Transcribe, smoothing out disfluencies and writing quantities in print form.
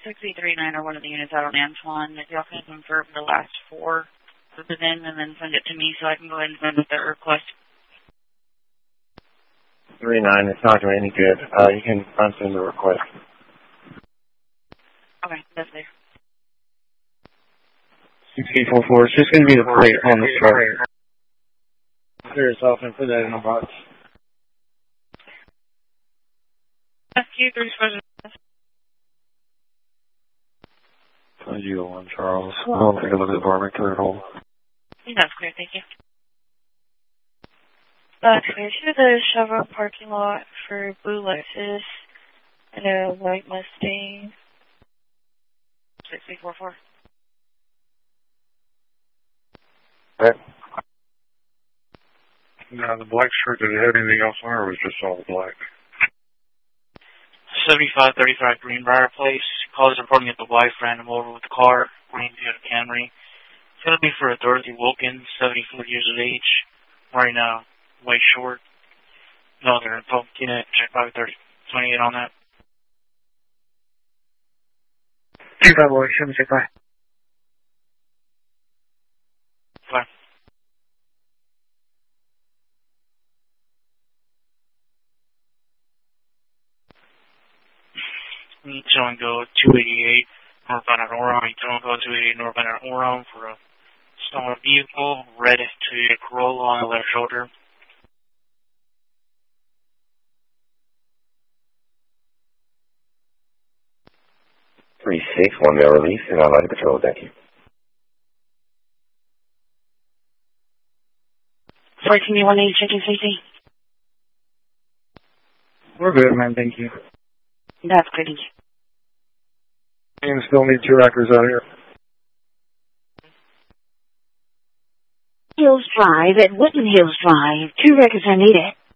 6839 or one of the units out on Antoine. If y'all can confirm the last four of the VIN and then send it to me so I can go ahead and send the request. 39, it's not doing any good. You can unsend the request. Okay, that's there. 6844, it's just going to be the plate on the truck. Clear yourself and put that in a box. SQ3 0-1, Charles. I'll take a look at the bar, make third hole. That's clear, thank you. Clear to the Chevron parking lot for blue Lexus and a white Mustang. 6844. Okay. Now, the black shirt, did it have anything else on, or was it just all black? 7535 Greenbrier Place. Callers reporting that the wife ran him over with the car, green Toyota Camry. It's going to be for a Dorothy Wilkins, 74 years of age, wearing a white short. No other info. Can you check 53028 on that? 251, show me check 5. Fine. Showing go 288 northbound at Orem. Showing go 288 northbound at Orem for a stolen vehicle. Red Toyota Corolla on the left shoulder. 361 mail release, and I'd like to patrol. Thank you. 1418, checking safety. We're good, man, thank you. That's good. And still need 2 records out here. Hills Drive at Woodland Hills Drive. 2 records are needed.